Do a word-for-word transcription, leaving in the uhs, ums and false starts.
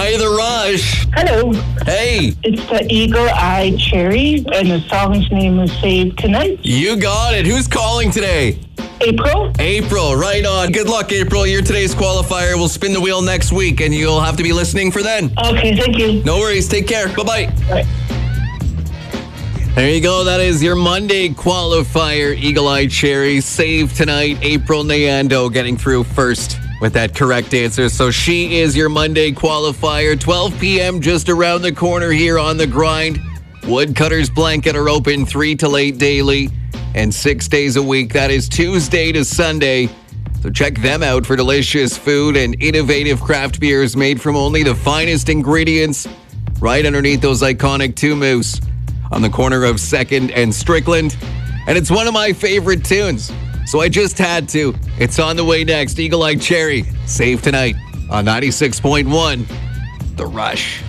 Hi, The Rush. Hello. Hey. It's the Eagle Eye Cherry, and the song's name is Save Tonight. You got it. Who's calling today? April? April, right on. Good luck, April. You're today's qualifier. We'll spin the wheel next week, and you'll have to be listening for then. Okay, thank you. No worries. Take care. Bye-bye. Bye. There you go. That is your Monday qualifier, Eagle Eye Cherry. Save Tonight. April Nayando getting through first with that correct answer. So she is your Monday qualifier. twelve p.m. just around the corner here on The Grind. Woodcutters Blanket are open three till eight daily and six days a week. That is Tuesday to Sunday. So check them out for delicious food and innovative craft beers made from only the finest ingredients right underneath those iconic Two Moose on the corner of second and Strickland. And it's one of my favorite tunes, so I just had to. It's on the way next. Eagle Eye Cherry, Save Tonight on ninety-six point one, The Rush.